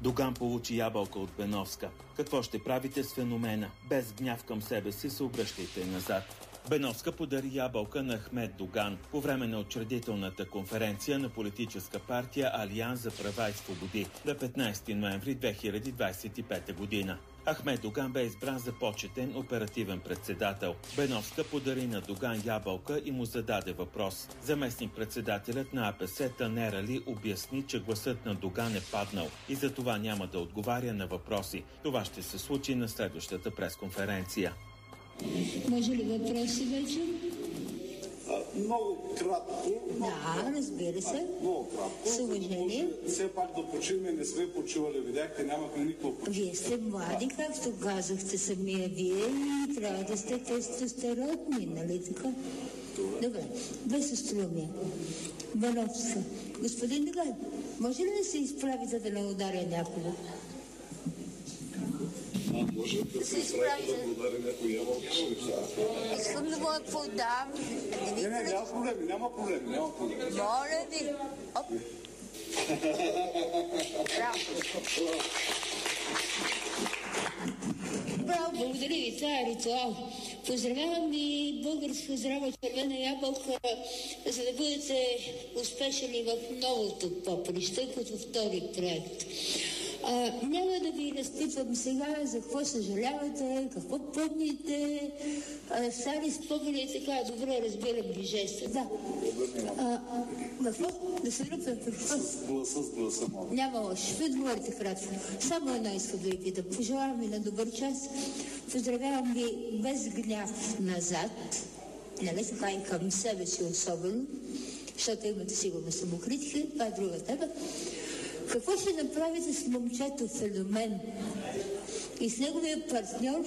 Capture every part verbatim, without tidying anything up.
Доган получи ябълка от Беновска. Какво ще правите с феномена? Без гняв към себе си се обръщайте назад. Беновска подари ябълка на Ахмед Доган по време на учредителната конференция на политическа партия Алианс за права и свободи на петнайсети ноември две хиляди двайсет и пета година. Ахмед Доган бе избран за почетен оперативен председател. Беновска подари на Доган ябълка и му зададе въпрос. Заместник-председателят на АПС Танер Али обясни, че гласът на Доган е паднал и за това няма да отговаря на въпроси. Това ще се случи на следващата пресконференция. Може ли въпроси вече? А, много кратко. Да, разбира се. А, много кратко. С уважение. Все пак да почиваме, не сме почивали. Видяхте, нямахме никакво почиване. Вие сте млади, както казахте самия вие, и трябва да сте тестостеронни, нали така? Това. Добре, без остроумие. Беновска. Господин Доган, може ли да се изправите да не ударя някого? А, може да се изправите да удари някой ябълка? Искам да му я подам. Не, не, няма проблеми, няма проблеми, няма проблеми. Моля ви. Оп. Браво. Браво, благодаря ви, това е ритуал. Поздравявам и българска здрава червена ябълка, за да бъдете успешни в новото поприще, като втори проект. А, няма да ви разпитвам сега за какво съжалявате, какво помните, а, стари спомени и така, добре разбирам ви жеста. Да. А, какво? Да се ръпвам какво? С гласа, с гласа, мога. Няма лошо. Ще отговорите кратко. Само едно искам да ви питам. Пожелавам ви на добър час. Поздравявам ви без гняв назад. Нали така и към себе си особено, защото имате сигурно самокритика. Това е друга тема. Какво ще направите с момчето Феномен и с неговия партньор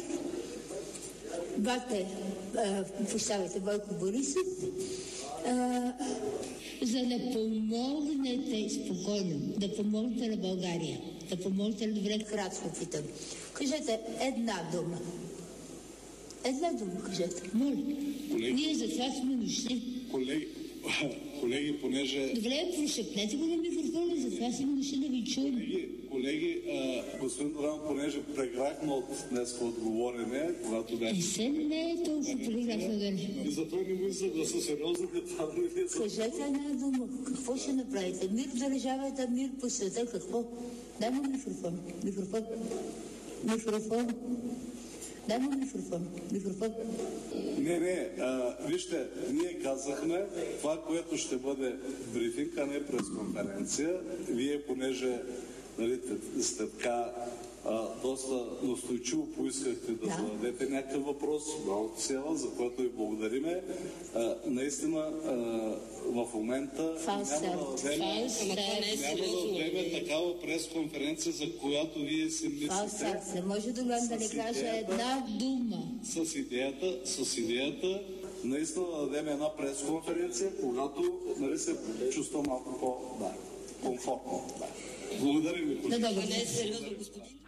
Бате, прощавайте, Бойко Борисов, а, за да помогнете спокойно, да помогнете на България, да помогнете на добре, кратко питам. Кажете една дума. Една дума кажете. Моля. Колеги, ние за това сме дошли. Колеги, колеги, понеже... Добре, прошепнете го на микрофона, за това сме дошли да ви чуем. Колеги, колеги а, господин Доган, понеже преграхме от днес отговорене, когато бях... И се не е толкова преграхме да не. И затова не му излъга със сериозно, това не е... Кажете една дума. Какво ще направите? Мир в държавата, мир по света, какво? Дай му микрофон. Микрофон. Микрофон. Дай му микрофон. Микрофон. Не, не, а, вижте, ние казахме това, което ще бъде брифинг, а не пресконференция. Вие, понеже нали, сте така а, доста настойчиво поискахте да, да зададете някакъв въпрос, браво села, за което ви благодариме. А, наистина, а, в момента Фалсет. няма да дадем, няма да дадем такава пресконференция, за която вие си мислите. Фалсет. Не може Доган да не каже една дума. С идеята, с идеята наистина да дадем една пресконференция, когато нали, се чувства малко по-комфортно. Да. Благодаря ви. Да, да, не е сериозно, господин.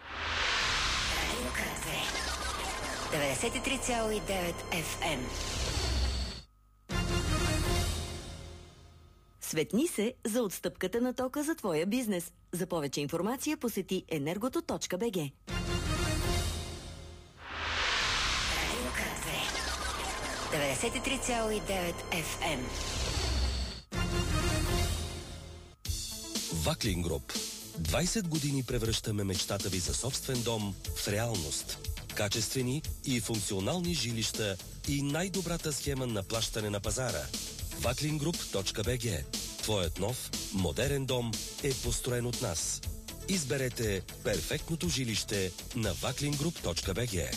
деветдесет и три цяло и девет Еф Ем. Светни се за отстъпката на тока за твоя бизнес. За повече информация посети енергото точка би джи. деветдесет и три цяло и девет Еф Ем. Ваклин Груп. двайсет години превръщаме мечтата ви за собствен дом в реалност. Качествени и функционални жилища и най-добрата схема на плащане на пазара. ваклин груп точка би джи. Твоят нов, модерен дом е построен от нас. Изберете перфектното жилище на ваклин груп точка би джи.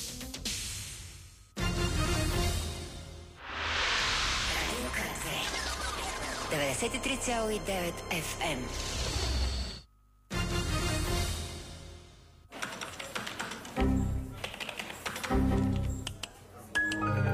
деветдесет и три цяло и девет Еф Ем.